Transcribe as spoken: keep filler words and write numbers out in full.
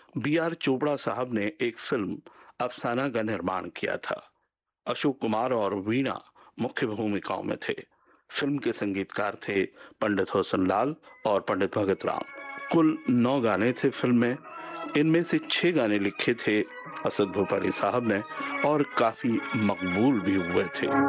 B are Chopra साहब ने एक फिल्म अफसाना का निर्माण किया था। अशोक कुमार और वीणा मुख्य भूमिकाओं में थे। फिल्म के संगीतकार थे पंडित होसन लाल और पंडित भगत राम। कुल नौ गाने थे फिल्म में। इनमें से छह गाने लिखे थे असद भोपाली साहब ने और काफी मकबूल भी हुए थे।